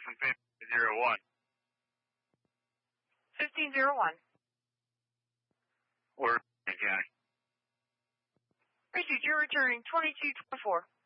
from 1501. 1501. Or County. Received, you're returning 2224.